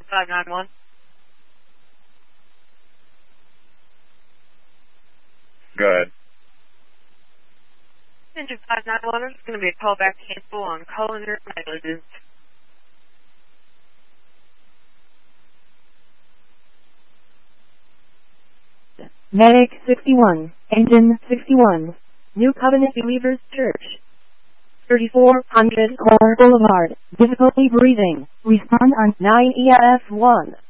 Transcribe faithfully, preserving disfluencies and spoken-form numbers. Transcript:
five nine one. Go ahead. Engine five nine one, it's going to be a callback cancel on Colander mileages. Medic sixty-one, Engine sixty-one, New Covenant Believers Church, thirty-four hundred Core Boulevard, difficulty breathing, respond on nine E F one.